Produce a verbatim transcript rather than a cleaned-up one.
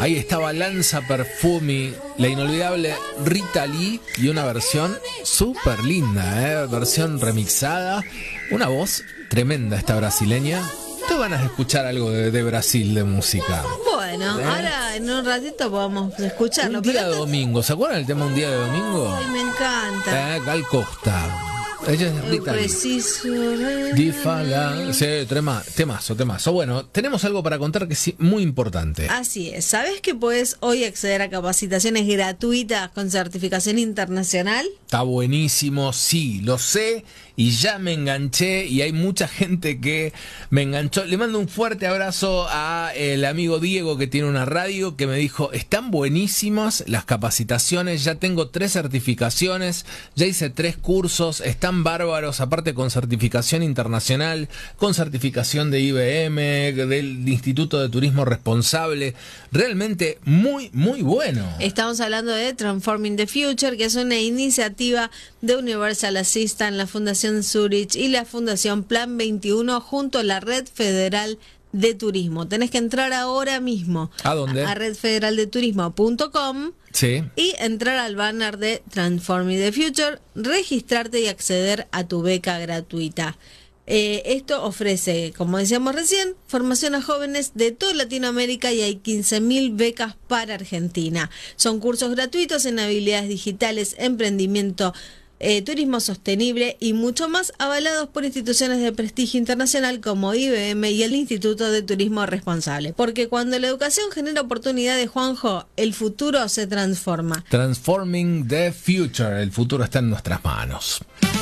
Ahí estaba Lanza Perfumi, la inolvidable Rita Lee y una versión súper linda, ¿eh? Versión remixada, una voz tremenda esta brasileña. Te van a escuchar algo de, de Brasil, de música. Bueno, ¿eh? Ahora en un ratito podemos escucharlo. Un día pero de domingo, ¿se acuerdan del tema Un día de domingo? Ay, me encanta. Eh, Gal Costa. Ella es Rita Lee. Preciso. Difala. Sí, trema, temazo, temazo. Bueno, tenemos algo para contar que es muy importante. Así es. ¿Sabes que puedes hoy acceder a capacitaciones gratuitas con certificación internacional? Está buenísimo, sí, lo sé y ya me enganché y hay mucha gente que me enganchó. Le mando un fuerte abrazo a el amigo Diego que tiene una radio que me dijo, están buenísimas las capacitaciones, ya tengo tres certificaciones, ya hice tres cursos, están bárbaros, aparte con certificación internacional, con certificación de I B M, del Instituto de Turismo Responsable, realmente muy, muy bueno. Estamos hablando de Transforming the Future, que es una iniciativa de Universal Assistance, la Fundación Zurich y la Fundación Plan veintiuno junto a la Red Federal de Turismo. Tenés que entrar ahora mismo ¿a dónde? A, a red federal de turismo punto com. Sí. Y entrar al banner de Transforming the Future, registrarte y acceder a tu beca gratuita. Eh, esto ofrece, como decíamos recién, formación a jóvenes de toda Latinoamérica y hay quince mil becas para Argentina. Son cursos gratuitos en habilidades digitales, emprendimiento, Eh, turismo sostenible y mucho más, avalados por instituciones de prestigio internacional como I B M y el Instituto de Turismo Responsable. Porque cuando la educación genera oportunidades, Juanjo, el futuro se transforma. Transforming the Future, el futuro está en nuestras manos.